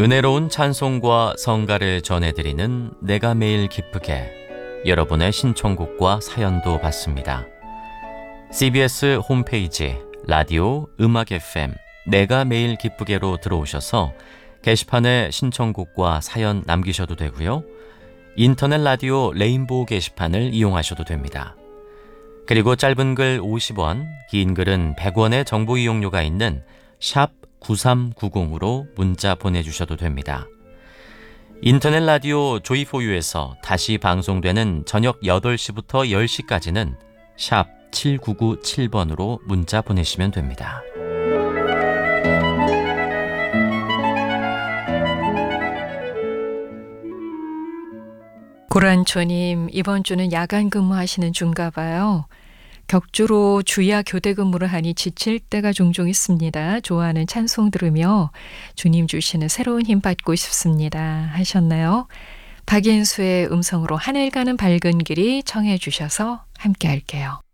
은혜로운 찬송과 성가를 전해드리는 내가 매일 기쁘게, 여러분의 신청곡과 사연도 받습니다. CBS 홈페이지 라디오 음악 FM 내가 매일 기쁘게로 들어오셔서 게시판에 신청곡과 사연 남기셔도 되고요. 인터넷 라디오 레인보우 게시판을 이용하셔도 됩니다. 그리고 짧은 글 50원, 긴 글은 100원의 정보 이용료가 있는 샵 9390으로 문자 보내주셔도 됩니다. 인터넷 라디오 조이포유에서 다시 방송되는 저녁 8시부터 10시까지는 샵 7997번으로 문자 보내시면 됩니다. 고란초님, 이번 주는 야간 근무하시는 중가 봐요. 격주로 주야 교대 근무를 하니 지칠 때가 종종 있습니다. 좋아하는 찬송 들으며 주님 주시는 새로운 힘 받고 싶습니다 하셨나요? 박인수의 음성으로 하늘 가는 밝은 길이 청해 주셔서 함께 할게요.